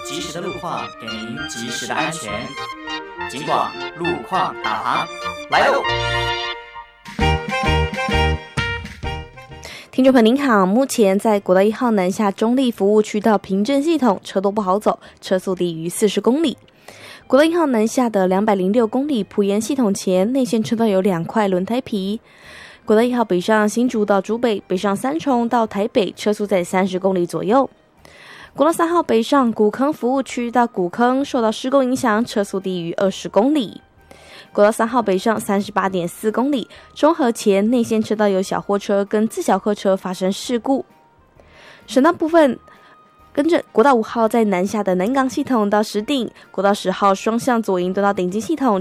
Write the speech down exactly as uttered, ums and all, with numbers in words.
及时的路况，给您及时的安全。警广路况导航来喽！ 听众朋友您好，目前在国道一号南下中立服务区到平镇系统车多不好走，车速低于四十公里。国道一号南下的两百零六公里埔盐系统前内线车道有两块轮胎皮。国道一号北上新竹到竹北，北上三重到台北，车速在三十公里左右。国道三号北上古坑服务区到古坑，受到施工影响，车速低于二十公里。国道三号北上 三十八点四公里，中和前内线车道有小货车跟自小客车发生事故。省道部分，跟着国道五号在南下的南港系统到石碇，国道十号双向左营都到顶金系统